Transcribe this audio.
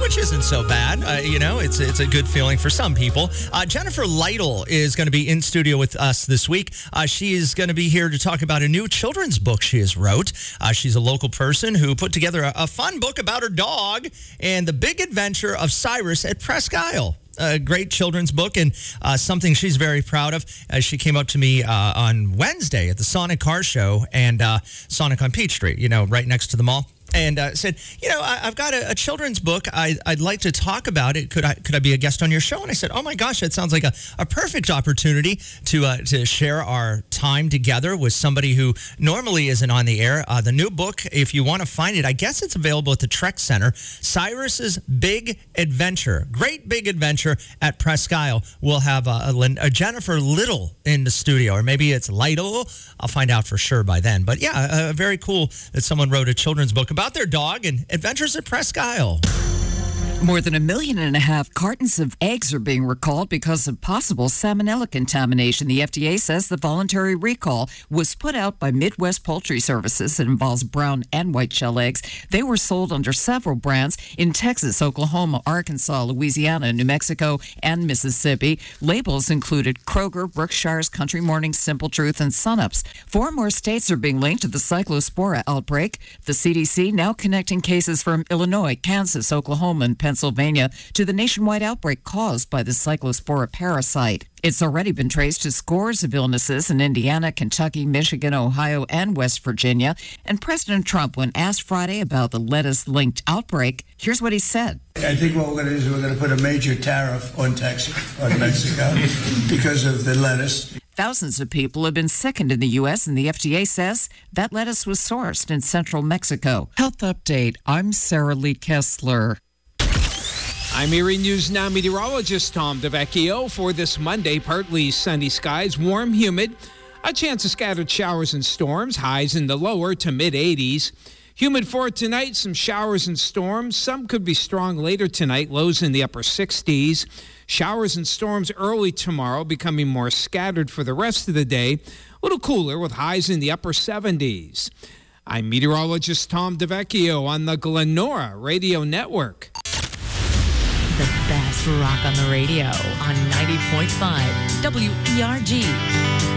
which isn't so bad. It's a good feeling for some people. Jennifer Lytle is going to be in studio with us this week. She is going to be here to talk about a new children's book she has wrote. She's a local person who put together a fun book about her dog and the big adventure of Cyrus at Presque Isle. A great children's book and something she's very proud of. She came up to me on Wednesday at the Sonic Car Show and Sonic on Peachtree, right next to the mall. And said, I've got a children's book. I'd like to talk about it. Could I be a guest on your show? And I said, oh my gosh, that sounds like a perfect opportunity to share our time together with somebody who normally isn't on the air. The new book, if you want to find it, I guess it's available at the Trek Center. Cyrus's Big Adventure, Great Big Adventure at Presque Isle. We'll have a Jennifer Little in the studio, or maybe it's Lytle. I'll find out for sure by then. But yeah, very cool that someone wrote a children's book about their dog and adventures at Presque Isle. More than 1.5 million cartons of eggs are being recalled because of possible salmonella contamination. The FDA says the voluntary recall was put out by Midwest Poultry Services. It involves brown and white shell eggs. They were sold under several brands in Texas, Oklahoma, Arkansas, Louisiana, New Mexico, and Mississippi. Labels included Kroger, Brookshire's, Country Morning, Simple Truth, and Sunups. 4 more states are being linked to the Cyclospora outbreak. The CDC now connecting cases from Illinois, Kansas, Oklahoma, and Pennsylvania to the nationwide outbreak caused by the Cyclospora parasite. It's already been traced to scores of illnesses in Indiana, Kentucky, Michigan, Ohio, and West Virginia. And President Trump, when asked Friday about the lettuce-linked outbreak, here's what he said. I think what we're going to do is we're going to put a major tariff on Mexico because of the lettuce. Thousands of people have been sickened in the U.S., and the FDA says that lettuce was sourced in central Mexico. Health Update. I'm Sarah Lee Kessler. I'm Erie News Now meteorologist Tom DeVecchio. For this Monday, partly sunny skies, warm, humid, a chance of scattered showers and storms, highs in the lower to mid-80s. Humid for tonight, some showers and storms. Some could be strong later tonight, lows in the upper 60s. Showers and storms early tomorrow, becoming more scattered for the rest of the day. A little cooler with highs in the upper 70s. I'm meteorologist Tom DeVecchio on the Glenora Radio Network. The best rock on the radio on 90.5 WERG.